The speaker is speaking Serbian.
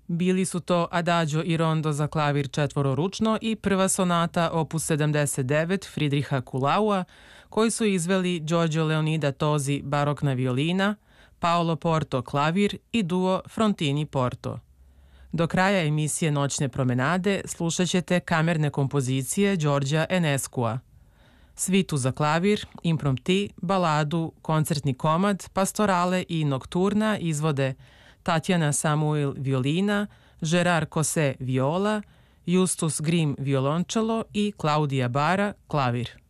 Bili su to Adagio i rondo za klavir četvororučno i prva sonata opus 79 Friedricha Kulaua, koji su izveli Giorgio Leonida Tosi barokna violina, Paolo Porto klavir i duo Frontini Porto. Do kraja emisije Noćne promenade slušat ćete kamerne kompozicije Đorđa Eneskua. Svitu za klavir, imprompti, baladu, koncertni komad, pastorale i nokturna izvode Tatjana Samuil violina, Gerard Cosset viola, Justus Grimm violončelo i Claudia Bara klavir.